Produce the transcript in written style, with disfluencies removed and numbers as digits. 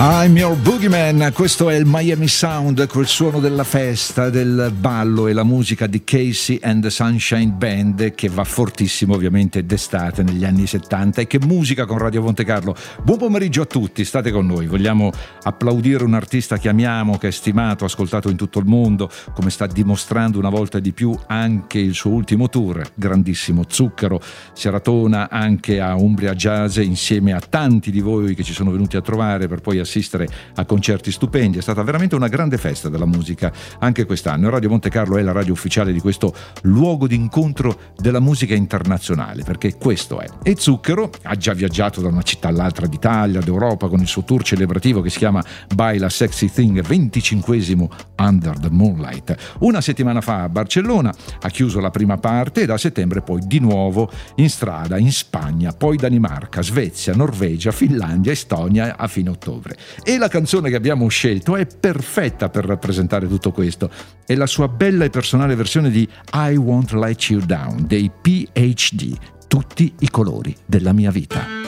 I'm your boogeyman, questo è il Miami Sound, quel suono della festa, del ballo e la musica di Casey and the Sunshine Band, che va fortissimo ovviamente d'estate negli anni 70. E che musica con Radio Monte Carlo. Buon pomeriggio a tutti, state con noi. Vogliamo applaudire un artista che amiamo, che è stimato, ascoltato in tutto il mondo, come sta dimostrando una volta di più anche il suo ultimo tour, grandissimo Zucchero. Seratona anche a Umbria Jazz, insieme a tanti di voi che ci sono venuti a trovare per poi assistere a concerti stupendi. È stata veramente una grande festa della musica anche quest'anno. Radio Monte Carlo è la radio ufficiale di questo luogo d'incontro della musica internazionale, perché questo è. E Zucchero ha già viaggiato da una città all'altra d'Italia, d'Europa, con il suo tour celebrativo che si chiama Baila Sexy Thing, 25esimo Under the Moonlight. Una settimana fa a Barcellona ha chiuso la prima parte e da settembre poi di nuovo in strada in Spagna, poi Danimarca, Svezia, Norvegia, Finlandia, Estonia a fine ottobre. E la canzone che abbiamo scelto è perfetta per rappresentare tutto questo. È la sua bella e personale versione di I Won't Let You Down dei PhD, tutti i colori della mia vita.